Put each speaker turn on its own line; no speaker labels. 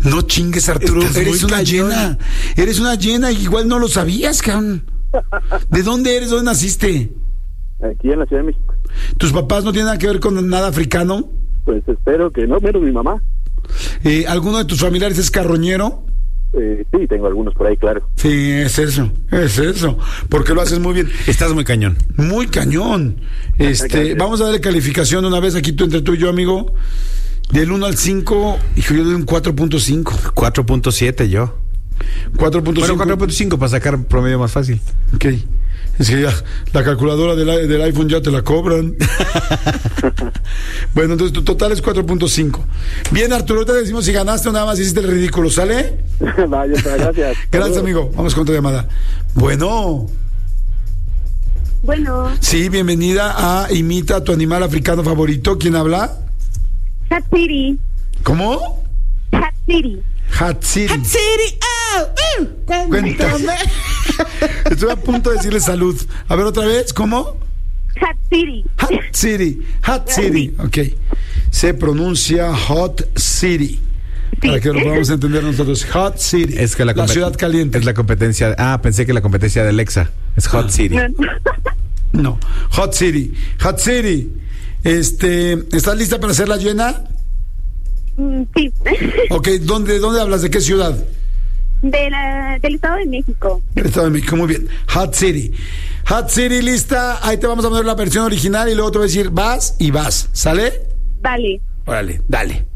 No chingues, Arturo.
Estás
Eres
muy
una
cañón.
llena. Eres una llena y igual no lo sabías, cabrón. ¿De dónde eres? ¿Dónde naciste?
Aquí en la Ciudad de México.
¿Tus papás no tienen nada que ver con nada africano?
Pues espero que no, menos mi mamá.
¿Alguno de tus familiares es carroñero?
Sí, tengo algunos por ahí, claro.
Sí, es eso. Porque lo haces muy bien.
Estás muy cañón.
Muy cañón.
Gracias.
Vamos a darle calificación una vez aquí entre tú y yo, amigo. Del 1 al 5, hijo, yo doy un 4.5.
4.7 yo.
4.5.
Bueno, 4.5 para sacar un promedio más fácil.
Ok. Es que ya la calculadora del iPhone ya te la cobran. Bueno, entonces tu total es 4.5. Bien, Arturo, ahorita decimos si ganaste o nada más hiciste el ridículo, ¿sale?
Vaya, gracias.
Gracias,
Saludos.
amigo. Vamos con tu llamada. Bueno,
Bueno,
sí, bienvenida a Imita a tu animal africano favorito. ¿Quién habla?
Hatsiri.
¿Cómo?
Hatsiri.
Hatsiri.
City,
Cuéntame. Estoy a punto de decirle salud. A ver otra vez, ¿cómo?
Hatsiri.
Hot City. Ok. Se pronuncia Hot City. Para que lo podamos entender nosotros. Hot City.
Es que la
ciudad caliente.
Es la competencia. Pensé que la competencia de Alexa es Hot City.
No. Hot City. Hot City. ¿Estás lista para hacer la llena?
Sí.
Ok. ¿De dónde hablas? ¿De qué ciudad?
Del Estado de México.
Del Estado de México, muy bien. Hot City. Hot City, lista. Ahí te vamos a poner la versión original y luego te voy a decir vas y vas. ¿Sale?
Vale.
Órale, dale.